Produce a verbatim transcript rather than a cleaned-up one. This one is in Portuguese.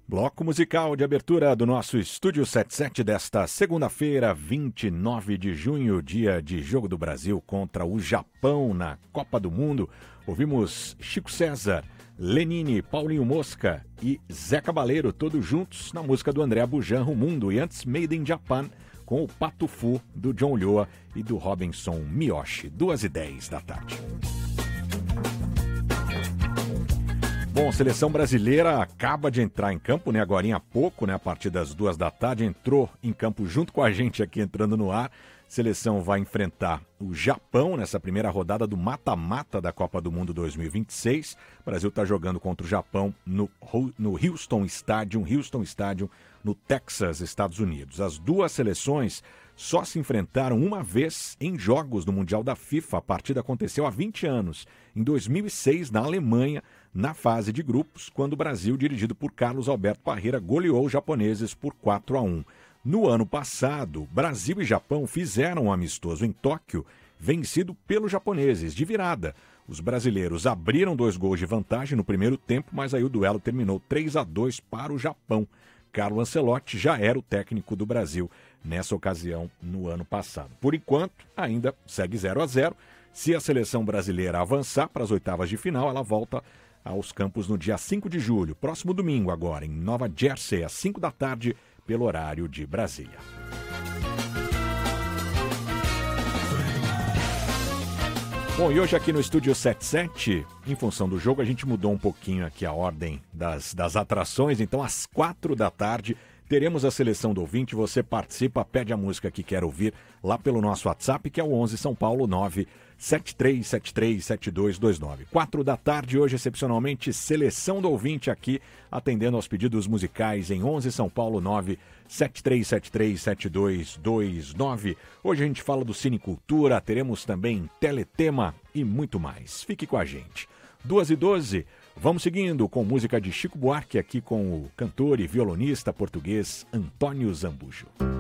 Bloco musical de abertura do nosso Estúdio setenta e sete desta segunda-feira, vinte e nove de junho, dia de Jogo do Brasil contra o Japão na Copa do Mundo. Ouvimos Chico César, Lenine, Paulinho Mosca e Zé Cabaleiro, todos juntos na música do André Bujanra, O Mundo. E antes, Made in Japan, com o Pato Fu, do John Lyoa e do Robinson Miyoshi. Duas e dez da tarde. Bom, a seleção brasileira acaba de entrar em campo, né? Agora há pouco, né? A partir das duas da tarde, entrou em campo junto com a gente aqui entrando no ar. A seleção vai enfrentar o Japão nessa primeira rodada do mata-mata da Copa do Mundo dois mil e vinte e seis. O Brasil está jogando contra o Japão no, no Houston Stadium, Houston Stadium, no Texas, Estados Unidos. As duas seleções só se enfrentaram uma vez em jogos do Mundial da FIFA. A partida aconteceu há vinte anos, em dois mil e seis, na Alemanha, na fase de grupos, quando o Brasil, dirigido por Carlos Alberto Parreira, goleou os japoneses por quatro a um. No ano passado, Brasil e Japão fizeram um amistoso em Tóquio, vencido pelos japoneses, de virada. Os brasileiros abriram dois gols de vantagem no primeiro tempo, mas aí o duelo terminou três a dois para o Japão. Carlo Ancelotti já era o técnico do Brasil nessa ocasião no ano passado. Por enquanto, ainda segue zero a zero. Se a seleção brasileira avançar para as oitavas de final, ela volta aos campos no dia cinco de julho, próximo domingo agora, em Nova Jersey, às cinco da tarde, pelo horário de Brasília. Bom, e hoje aqui no Estúdio setenta e sete, em função do jogo, a gente mudou um pouquinho aqui a ordem das, das atrações. Então, às quatro da tarde, teremos a seleção do ouvinte. Você participa, pede a música que quer ouvir lá pelo nosso WhatsApp, que é o onze São Paulo nove sete três sete três sete dois dois nove. Quatro da tarde, hoje, excepcionalmente, seleção do ouvinte aqui, atendendo aos pedidos musicais em onze São Paulo nove sete três sete três sete dois dois nove. Hoje a gente fala do Cinecultura, teremos também Teletema e muito mais. Fique com a gente. Duas e doze, vamos seguindo com música de Chico Buarque aqui com o cantor e violonista português Antônio Zambujo.